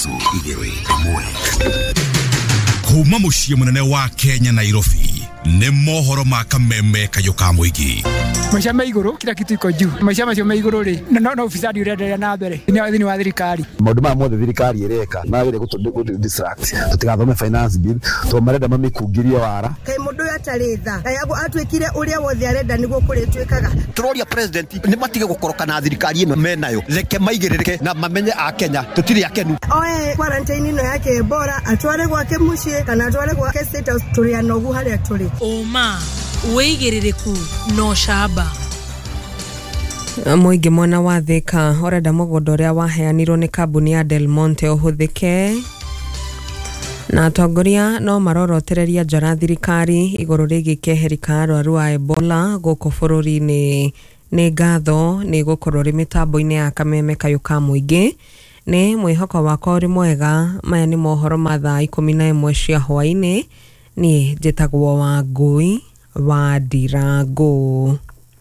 nusu igiri imwe. Kuma muciĩ munene wa Kenya Nairobi nĩ mohoro ma kameme kayoka muigi. Maisha maiguru kila kitu iko juu. Maisha maiguru ri na ofisadi urendelea na mbere. Ni wa thirikari. Maundu ma mothe thirikari ireka magire distract. Tutigathome finance bill to marenda mamikugiria wara. Kai mundu ataritha. Kai abo atwikire uria wothe arenda niguo kuritwikaga. Turoria president ni matige gukoroka na thirikari ino menayo. Reke maigirike na mamenye a Kenya tutiri akenu. Oe quarantine ino yake bora atware gwake mucie kana atware gwake state house turia nogu haria turi. Oma weigiririku no shaba. Muingi mwana wa Thika orenda mugondo uria waheanirwo ni kambuni ya Del Monte uhuthike. Na atongoria no marorotereria njara thirikari iguru rigi keherika arwaru a Ebola guku bururi-ini ni ngatho ni gukorwo ri mitambo-ini ya kameme kayuka muingi ni mwihoko wakwa uri mwega. Maya ni mohoro ma thaa 11 cia hwaini. Ni njitagwo Wangui wa Ndirangu.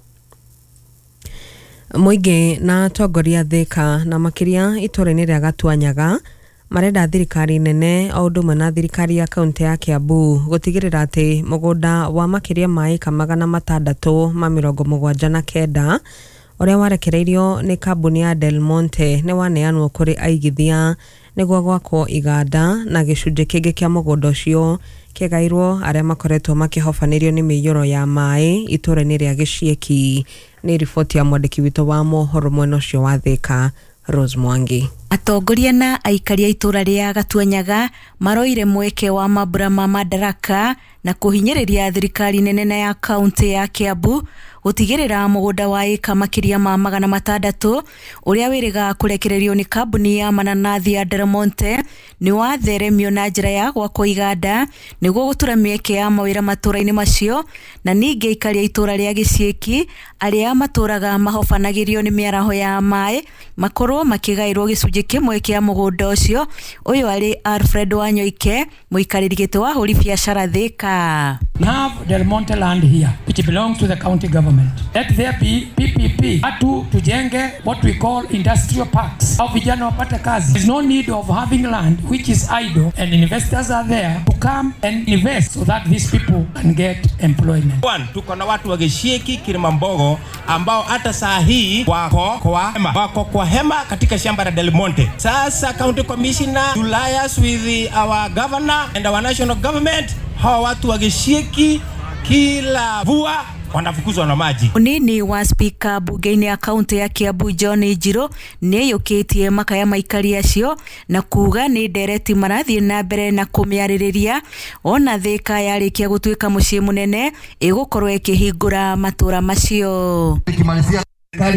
Muingi na atongoria Thika na makiria itura-ini ria Gatuanyaga marenda thirikari nene o undu na thirikari ya kaunti ya Kiambu gutigirira ati mugunda wa makiria maika 679 uria warekereirio ni kambuni ya Del Monte ni waneanwo kuri aigithia niguo gwakwo iganda na gicunje kingi kia mugunda ucio kegairwo aria makoretwo makihofanirio ni miyoro ya mai itura-ini ria Gicieki. Ni ripoti ya mwandiki witu wa mohoro mwena ucio wa Thika Rose Mwangi. Atongoria na aikari a itura ria Gatuanyaga maroire mweke wa mambura ma madaraka na kuhinyiriria thirikari nene ya kaunti ya Kiambu gutigirira mugunda wa eka makiria ma 600 uria wiriga kurekererio ni kambuni ya mananathi ya Del Monte ni watheremio na njira ya gwakwo iganda niguo gutura mieke ya mawira matura-ini macio. Na ningi aikari a itura ria Gicieki aria maturaga mahofanagirio ni miaraho ya mai makorwo makigairwo gicunje kimwe kia mugunda ucio. Uyu ari Alfred Wanyoike muikariri gite wa huri biashara Thika. We have Del Monte land here which belongs to the county government. Let there be PPP. Atu tujenge what we call industrial parks. Au vijana wapate kazi. There's no need of having land which is idle and investors are there to come and invest so that these people can get employment. One, tuko na watu wa Gicieki Kilimambogo ambao hata saa hii wako kwa hema katika shamba la Del Monte. Sasa county commissioner to liaise with our governor and our national government. Hawa watu wa Gicieki kila vua wanafukuzwa na maji. Unini wa speaker bunge-ini ya kaunti ya Kiambu John Ejiro ni yukitie makaya maikari acio na kuga ni ndereti marathie na mbere na kumiaririria ona Thika yarikia gutuika mucii munene igukorwo ikihingura matura macio. Ikimalizia kali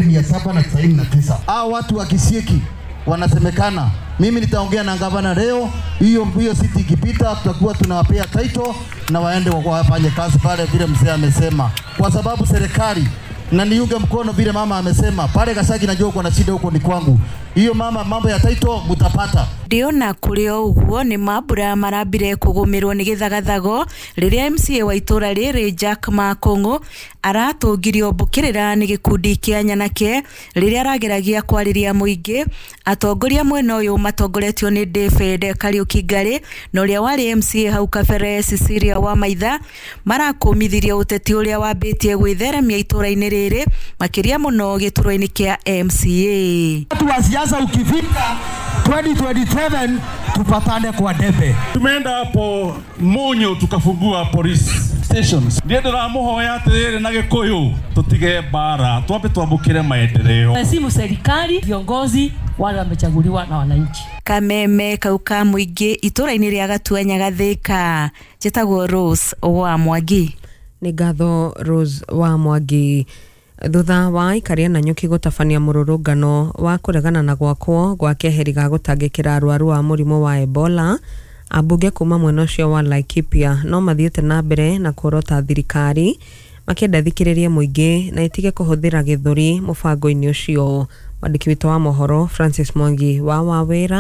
799. Hao watu wa Gicieki wanasemekana, mimi nitaongea na gavana leo, hiyo city ikipita tutakuwa tunawapea title na waende wafanye kazi pale vile mzee amesema, kwa sababu serikali na niunge mkono vile mama amesema pale Gasagi najua uko na shida huko ni kwangu. Hiyo mama mambo ya title mutapata. Ndiona kurio uguo ni mabura marabire kugumirwo ni githagathago riria MCA wa itura riri Jack Makongo aratungirio bukirira ni gikundi kia nyanake riria arageragia kwariria muingi. Atongoria mwena uyu matongoretio ni David Kariuki Ngari na uria wari MCA hau kabere Cecilia wa Maitha marakumithirie uteti uria wambitie gwitheremia itura-ini riri makiria muno gituro-ini kia MCA. Watu wa siasa ukifika 2027 tupatane kwa debe. Tumeenda hapo Monyo tukafungua police stations. Ndiye ndiramuhoya atiriri na Gikuyu tutige bara twambe twambukire maendeleo. Simu serikali viongozi wale wamechaguliwa na wananchi. Kameme kauka muingi itura-ini ria Gatuanyaga Thika. Njitagwo Rose wa Mwangi. Ni ngatho Rose wa Mwangi. Thutha wa ikaria na nyuki gutabania mururungano wa kuregana na gwakwo gwa keheri ga gutangikira arwaru a murimu wa Ebola, ambunge kuma mwena ucio wa Laikipia no mathiete na mbere na kurota thirikari makenda thikiririe muingi na itige kuhuthira githuri mubango-ini ucio. Mwandiki witu wa mohoro Francis Mwangi wa Wawira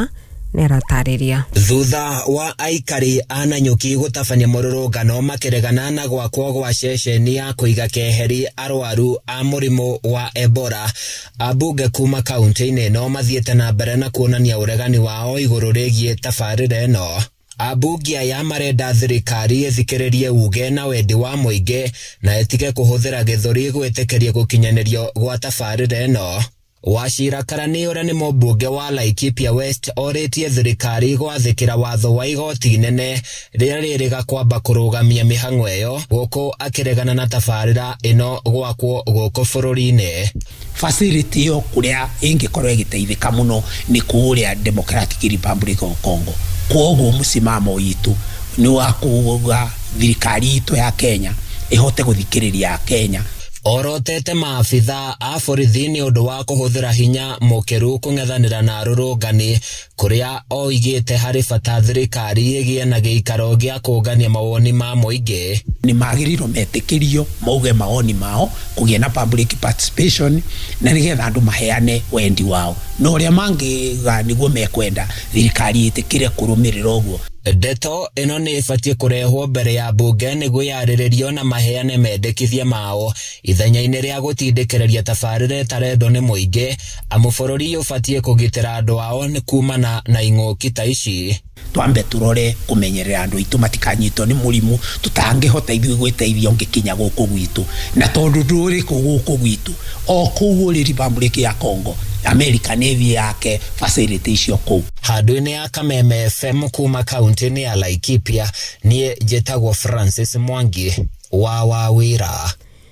neratarĩria. Thutha wa aikari Nanyuki gũtabania mũrũrũngano makĩregana na gwakwo gwa ceceni ya kũiga keheri arwaru a mũrimũ wa Ebola, ambunge kuma kaunti-inĩ ĩno mathiĩte na mbere na kuonania ũregani wao igũrũ rĩgiĩ tabarĩra ĩno. Ambunge aya marenda thirikari ĩthikĩrĩrie uge na wendi wa mũingĩ na ĩtige kũhũthĩra gĩthũri gwĩtĩkĩria gũkinyanĩrio gwa tabarĩra ĩno. Wachira Karani ũrĩa nĩ mũmbunge wa Laikipia West orĩtie thirikari gwathĩkĩra watho wa igoti inene rĩrĩa rĩrĩga kwamba kũrũgamia mĩhang'o ĩyo, gũkũ akĩregana na tabarĩra ĩno gwakwo gũkũ bũrũri-inĩ. Facility yo kũrĩa ĩngĩkorwo ĩgĩteithĩka mũno nĩ kũrĩa Democratic Republic of Congo. Kwoguo mũsimamo witũ nĩ wa kuuga thirikari itũ ya Kenya ĩhote gũthikĩrĩria Kenya. Orotete maabitha a borithi nĩ ũndũ wa kũhũthĩra hinya mũkĩru kũng'ethanĩra na arũrũngani, kũrĩa oigĩte harĩ bata thirikari ĩgĩe na gĩikaro gĩa kũngania mawoni ma mũingĩ. Nĩ magĩrĩirwo metĩkĩrio mauge mawoni mao, kũgĩa na public participation na nĩgetha andũ maheane wendi wao. No ũrĩa mangĩga nĩguo mekwenda thirikari ĩtĩkĩre kũrũmĩrĩra ũguo. Ndeto ĩno nĩ ĩbatiĩ kũrehwo mbere ya mbunge nĩguo yarĩrĩrio na maheane mendekithia mao ithenya-inĩ rĩa gũtindĩkĩrĩria tabarĩra ĩtarendwo nĩ mũingĩ, amu bũrũri ũbatiĩ kũgitĩra andũ ao nĩ kumana na ing'ũki ta ici. Twambe tũrore kũmenyerera andũ aitũ matikanyitwo nĩ mũrimũ, tũtangĩhota ithuĩ gwĩteithia ũngĩkinya gũkũ gwitũ. Na tondũ ndũrĩ gũkũ gwitũ o kũu ũrĩ Republic ya Congo, America Navy yake facility icio kũu. Handũ-inĩ ya Kameme FM kuma kaunti-inĩ ya Laikipia, niĩ njĩtagwo Francis Mwangi wa Wawira.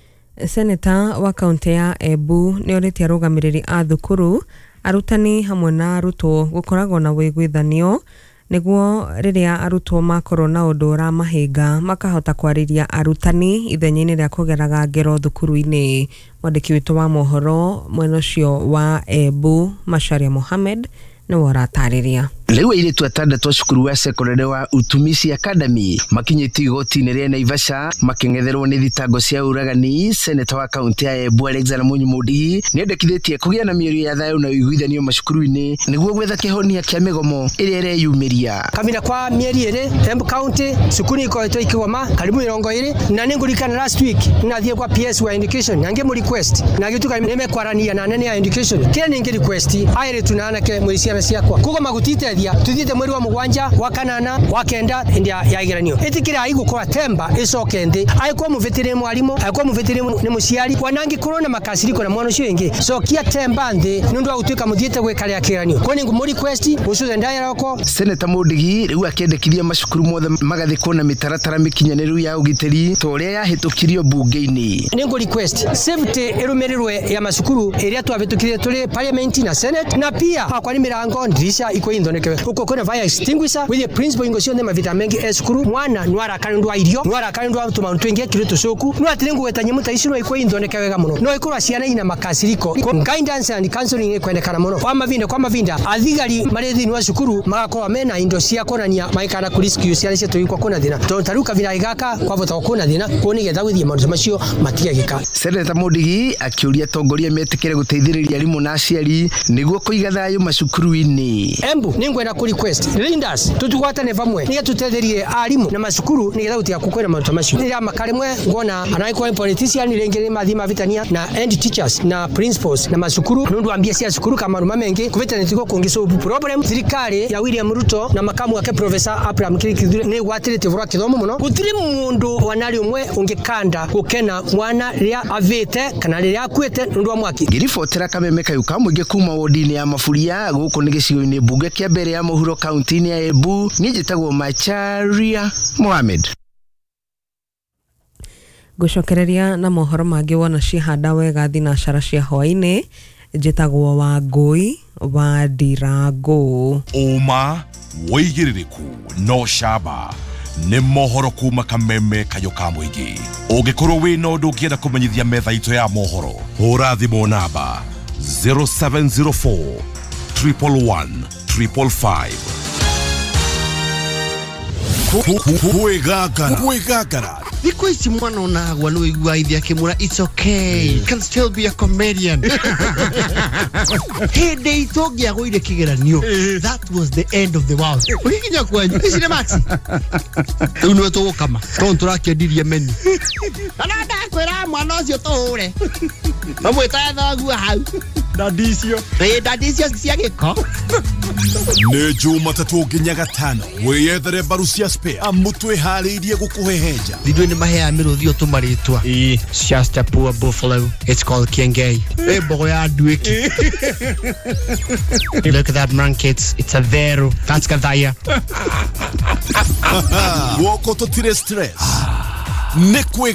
Seneta wa kaunti ya Embu nĩ orĩtie arũgamĩrĩri a thukuru, arutani hamwe na arutwo gũkoragwo na wĩiguithanio nĩguo rĩrĩa arutwo makorwo na ũndũ ũramahinga makahota kwarĩria arutani ithenya-inĩ rĩa kũgeraga ngero thukuru-inĩ. Mwandĩki witũ wa mohoro mwena ũcio wa Embu Macharia Mohamed nĩ waratarĩria. Leo airĩtu atandatũ cukuru wa secondary wa Utumisi Academy makinyĩtio igoti-inĩ rĩa Naivasha makĩng'etherwo nĩ thitango cia ũragani. Seneta wa kaunti ya Embu Alexander Munyumudi nĩendekithĩtie kũgĩa na mĩario ya thayũ na ũiguithanio macukuru-inĩ nĩguo gwetha kĩhonia kĩa mĩgomo ĩrĩa ĩreyumĩria. Kabira kwa mĩeri ĩrĩ Embu County cukuru ikoretwo ikĩgoma karibu 20 na nĩngũrikana last week nathiĩ kwa PS wa education na ngĩmũ request na gĩtuka nĩmekwarania na nene ya education kĩrĩa nĩ request airĩtu na anake mwĩ ciana ciakwa kũgoma gũtite tuthiĩte mweri wa mũgwanja wa kanana wa kenda hĩndĩ ya igeranio ĩtikĩra igũkorwa temba ĩcoke thĩ aĩkwo mũbĩtĩrĩ mwarimũ aĩkwo mũbĩtĩrĩ nĩ mũciari wanangĩkorwo na makasiriko na mwana ũcio ingĩ cokia temba thĩ nĩ ũndũ wa gũtuĩka mũthiĩte gwĩka kĩgeranio kwani ngũmũ request ũcuze ndayarako. Seneta Mũndigi rĩu akĩendekithia macukuru mothe magathĩkwo na mĩtaratara mĩkinyanĩru ya ũgitĩri ta ũrĩa yahĩtũkirio bunge-inĩ. Nĩ ngũ request safety ĩrũmĩrĩrwe ya macukuru ĩrĩa twahĩtũkirie tũrĩ parliament na senate na pia kwa nĩ mĩrango ndirisha iko ithondekewe uko kuna fire extinguisher with the principal ingosio ne mavita mengi esukuru mwana nwara kanundwa irio nwara kanundwa tuma twingie kiruto soku no atiringu wetanye muta isiro iko indoneka wega muno no ikura ciana ina makasiriko guidance and counseling kwendekana muno kwa mavinda athigari marethi nwa cukuru magakorwa mena indo cia konania maikana kuriski ciana cia tuikwa kuna thina taruka vira igaka kwa vota kuna thina kuoni getha withie maundu macio matigagika. Seneta Mũndigi akiuria tongoria metikire guteithĩrĩria arimu na aciari niguo kuiga thayu macukuru-inĩ. Embu ningwenda ku request leaders tutugwatane vamwe niga tutetherie arimu na macukuru nigetha gutia kukwena maundu macio nira makarimwe ngona anaikuwa politician rengere mathima vitania na end teachers na principals na macukuru nundu ambia cia cukuru kama ruma mengi kuvitana tiko kungisolve problem. Thirikari ya William Ruto na makamu wake Professor Abraham Kirikithire ni gwatirite vura kithomo muno gutiri mundu wanari umwe ungikanda gukena mwana ria avite kana ria akwete nundu wa mwaki. Ngiribotera Kameme Kayuka mũingĩ kuma wodi-inĩ ya Mafuria gũkũ nĩ gĩcigo-inĩ mbunge kĩa mbere ya mũhuro kaunti-inĩ ya Embu niĩ njĩtagwo Macharia Mohamed. Gũcokereria na mohoro mangĩ wona cihanda wega thinacara cia hwaĩ-inĩ njĩtagwo Wangũi wa Ndirango. Uma wĩigĩrĩrĩku no camba nĩ mohoro kuma Kameme Kayuka mũingĩ. Ũngĩkorwo wĩna ũndũ ũngĩenda kũmenyithia metha itũ ya mohoro hũra thimũ namba 0704 111 555. Kuigakara Thiko ici mwana onagwa no igua ithia kimura it's okay. Can still be a comedian. Hey, they talk ya go ire kigeranio. That was the end of the world. Ukikinya kwanyu. Isi ne maxi. Uno to kama. Tontura kedirie menu. Anada kwera mwana ucio tore. Amweta thagu hau. Dadisio. Dadisio cia giko. Nĩ Jumatatũ nginya Gatano wĩyethere mbaru cia Spare amũtwe harĩirie gũkũhehenja. Thidwe nĩ mahea mĩrũthi ũtũmarĩtwa. Shasta Poor Buffalo. It's called Kiengei. Bogo ya duiki. Look at that market. It's a vero. That's Kadaya. Woko tũtire stress. Nĩ kwĩ